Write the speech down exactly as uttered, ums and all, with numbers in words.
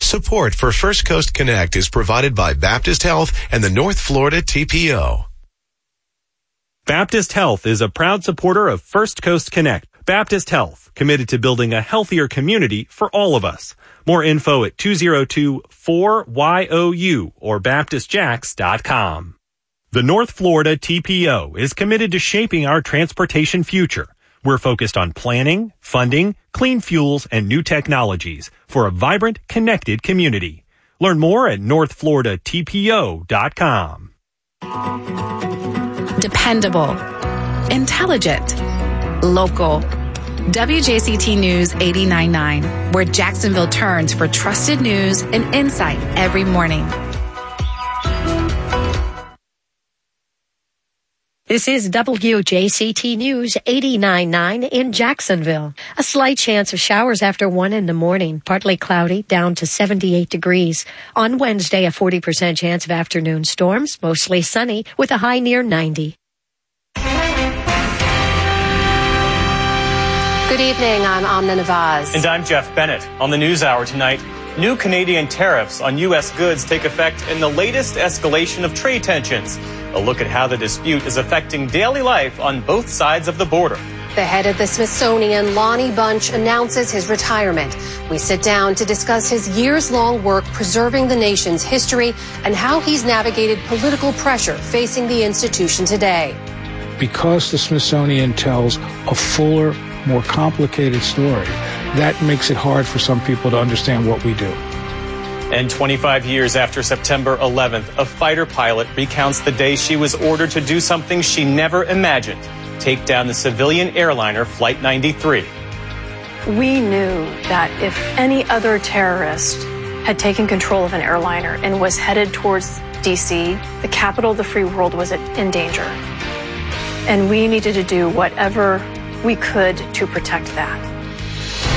Support for First Coast Connect is provided by Baptist Health and the North Florida T P O. Baptist Health is a proud supporter of First Coast Connect. Baptist Health, committed to building a healthier community for all of us. More info at two oh two four Y O U or baptist jacks dot com. The North Florida T P O is committed to shaping our transportation future. We're focused on planning, funding, clean fuels, and new technologies for a vibrant, connected community. Learn more at north florida t p o dot com. Dependable, intelligent, local. W J C T News eighty-nine point nine, where Jacksonville turns for trusted news and insight every morning. This is W J C T News eighty-nine point nine in Jacksonville. A slight chance of showers after one in the morning. Partly cloudy, down to seventy-eight degrees. On Wednesday, a forty percent chance of afternoon storms, mostly sunny, with a high near ninety. Good evening, I'm Amna Nawaz. And I'm Jeff Bennett. On the News Hour tonight, new Canadian tariffs on U S goods take effect in the latest escalation of trade tensions. A look at how the dispute is affecting daily life on both sides of the border. The head of the Smithsonian, Lonnie Bunch, announces his retirement. We sit down to discuss his years-long work preserving the nation's history and how he's navigated political pressure facing the institution today. Because the Smithsonian tells a fuller, more complicated story, that makes it hard for some people to understand what we do. And twenty-five years after September eleventh, a fighter pilot recounts the day she was ordered to do something she never imagined, take down the civilian airliner Flight ninety-three. We knew that if any other terrorist had taken control of an airliner and was headed towards D C, the capital of the free world was in danger. And we needed to do whatever we could to protect that.